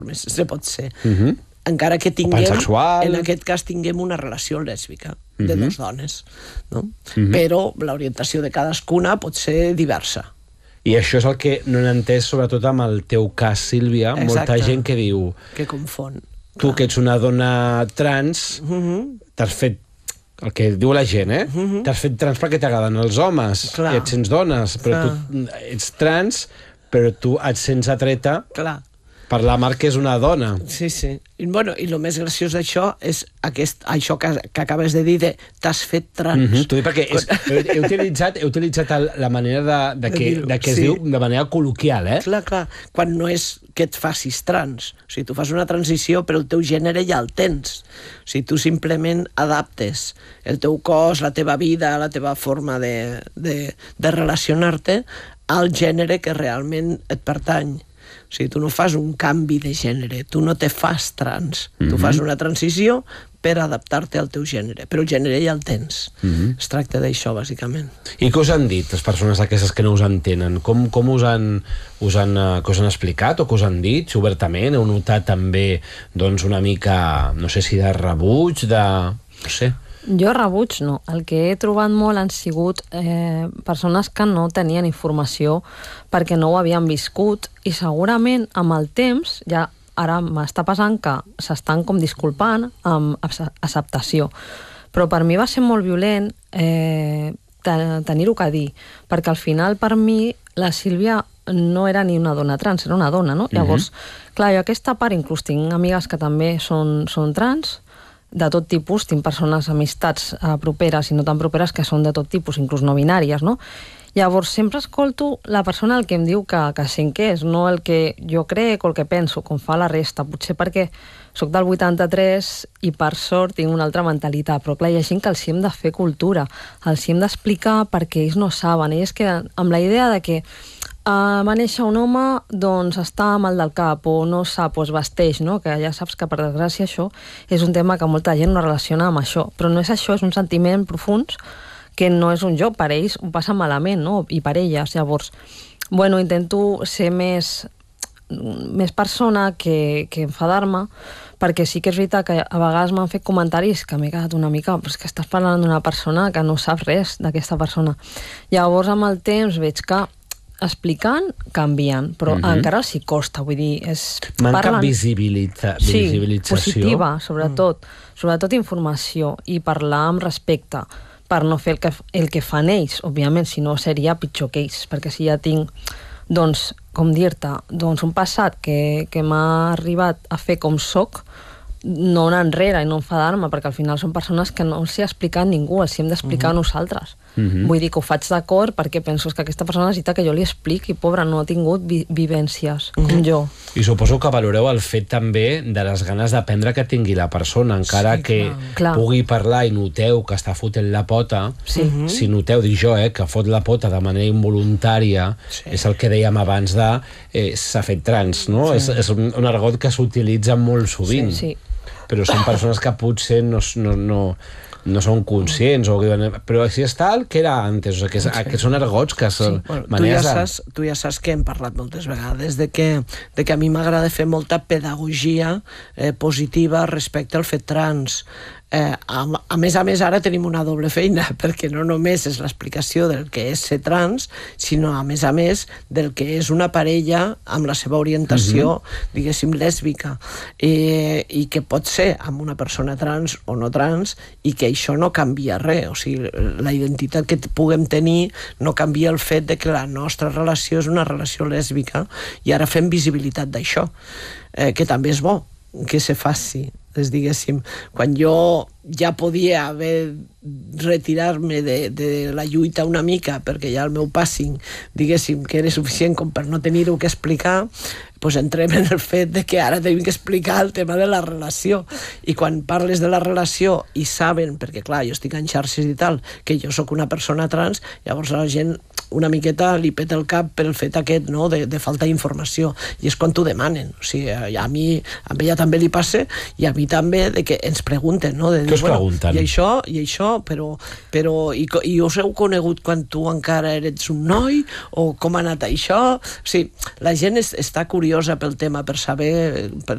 se pot ser. Encara que tinguem, en aquest cas, tinguem una relació lèsbica de dues dones, no? Però l'orientació de cadascuna pot ser diversa. I això és el que no he entès, sobretot amb el teu cas, Sílvia. Molta gent que diu... Que confon. Tu, que ets una dona trans, t'has fet... El que diu la gent, t'has fet trans perquè t'agraden els homes i et sents dones, però tu ets trans, però tu et sents atreta per la Mar, que és una dona. Sí. I el més graciós d'això és això que acabes de dir de t'has fet trans. T'ho dic perquè he utilitzat la manera que es diu de manera col·loquial, Clar. Quan no és que et facis trans. O sigui, tu fas una transició, però el teu gènere ja el tens. O sigui, tu simplement adaptes el teu cos, la teva vida, la teva forma de relacionar-te al gènere que realment et pertany. O sigui, tu no fas un canvi de gènere, tu no te fas trans. Tu fas una transició per adaptar-te al teu gènere, però el gènere ja el tens. Es tracta d'això, bàsicament. I què us han dit, les persones aquestes que no us entenen? Com us han explicat o què us han dit obertament? Heu notat també una mica, no sé si de rebuig, no sé... Jo rebuig no. El que he trobat molt han sigut persones que no tenien informació perquè no ho havien viscut i segurament amb el temps ja ara m'està passant que s'estan com disculpant amb acceptació. Però per mi va ser molt violent tenir-ho que dir, perquè al final per mi la Sílvia no era ni una dona trans, era una dona, no? Llavors, clar, jo aquesta part inclús tinc amigues que també són trans, de tot tipus, tinc persones, amistats properes i no tan properes que són de tot tipus, inclús no binàries, no? Llavors, sempre escolto la persona el que em diu que sent que és, no el que jo crec o el que penso, com fa la resta. Potser perquè soc del 83 i per sort tinc una altra mentalitat, però clar, hi ha gent que els hi hem de fer cultura, els hi hem d'explicar perquè ells no saben, ells queden amb la idea de que va néixer un home, doncs està mal del cap o no sap, o es vesteix, no? Que ja saps que per desgràcia això és un tema que molta gent no relaciona amb això, però no és això, és un sentiment profund que no és un jo, per ells ho passa malament, no? I per elles, llavors intento ser més persona que enfadar-me, perquè sí que és veritat que a vegades m'han fet comentaris que m'he quedat una mica, però és que estàs parlant d'una persona que no sap res d'aquesta persona. Llavors amb el temps veig que explicant, canvien, però encara els hi costa, vull dir... Manca visibilització. Sí, positiva, sobretot informació, i parlar amb respecte, per no fer el que fan ells, òbviament, si no seria pitjor que ells, perquè si ja tinc, doncs, com dir-te, doncs un passat que m'ha arribat a fer com soc, no anar enrere i no enfadar-me, perquè al final són persones que no els hi ha explicat ningú, els hi hem d'explicar a nosaltres. Vull dir que ho faig d'acord perquè penso que aquesta persona necessita que jo li expliqui, pobra, no ha tingut vivències com jo. I suposo que valoreu el fet també de les ganes d'aprendre que tingui la persona, encara que pugui parlar i noteu que està fotent la pota, si noteu, dic jo, que fot la pota de manera involuntària, és el que dèiem abans de s'ha fet trans, no? És un argot que s'utilitza molt sovint. Però són persones que potser no són conscients, però si és tal, que era antes, que són argots que són maneres... Tu ja saps que hem parlat moltes vegades de que a mi m'agrada fer molta pedagogia positiva respecte al fet trans. A més, ara tenim una doble feina, perquè no només és l'explicació del que és ser trans, sinó, a més, del que és una parella amb la seva orientació, diguéssim, lèsbica, i que pot ser amb una persona trans o no trans, i que això no canvia res. O sigui, la identitat que puguem tenir no canvia el fet de que la nostra relació és una relació lèsbica, i ara fem visibilitat d'això, que també és bo que se faci. Diguéssim, quan jo ja podia haver retirar-me de la lluita una mica perquè ja el meu passing, diguéssim, que era suficient com per no tenir-ho que explicar, doncs entrem en el fet de que ara tenim que explicar el tema de la relació, i quan parles de la relació i saben, perquè clar, jo estic en xarxes i tal, que jo sóc una persona trans, llavors la gent una miqueta li peta el cap per el fet aquest, no?, de falta d'informació, i és quan t'ho demanen. O sigui, a ella també li passa, i a mi també, de que ens pregunten, no?, de dir, i això, però i us heu conegut quan tu encara eres un noi, o com ha anat això? O sigui, la gent està curiosa pel tema, per saber, per